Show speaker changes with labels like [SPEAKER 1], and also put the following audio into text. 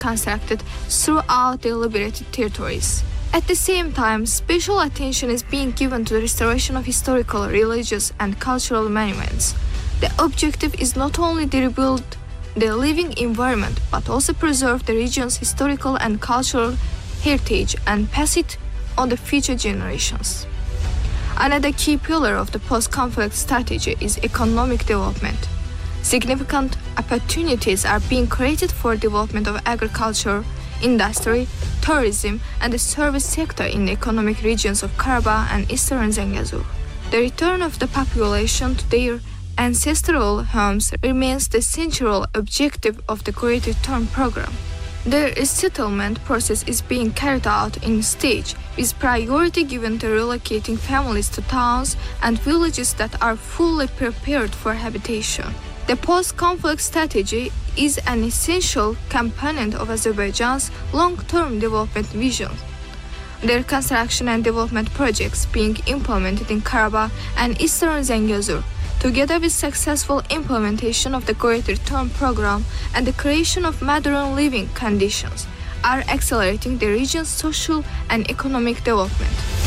[SPEAKER 1] constructed throughout the liberated territories. At the same time, special attention is being given to the restoration of historical, religious, and cultural monuments. The objective is not only to rebuild the living environment, but also preserve the region's historical and cultural heritage and pass it on to future generations. Another key pillar of the post-conflict strategy is economic development. Significant opportunities are being created for development of agriculture, industry, tourism, and the service sector in the economic regions of Karabakh and Eastern Zangezur. The return of the population to their ancestral homes remains the central objective of the Great Return program. The resettlement process is being carried out in stage, with priority given to relocating families to towns and villages that are fully prepared for habitation. The post-conflict strategy is an essential component of Azerbaijan's long-term development vision. The reconstruction and development projects being implemented in Karabakh and Eastern Zangezur, together with successful implementation of the Great Return program and the creation of modern living conditions, are accelerating the region's social and economic development.